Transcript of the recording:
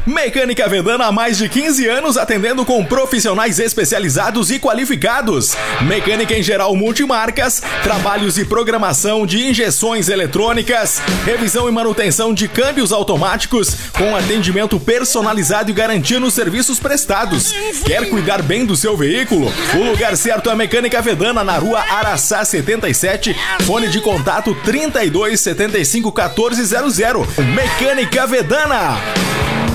Mecânica Vedana há mais de 15 anos atendendo com profissionais especializados e qualificados. Mecânica em geral multimarcas, trabalhos e programação de injeções eletrônicas, revisão e manutenção de câmbios automáticos com atendimento personalizado e garantia nos serviços prestados. Quer cuidar bem do seu veículo? O lugar certo é a Mecânica Vedana na rua Araçá 77, fone de contato 32 75 1400. Mecânica Vedana.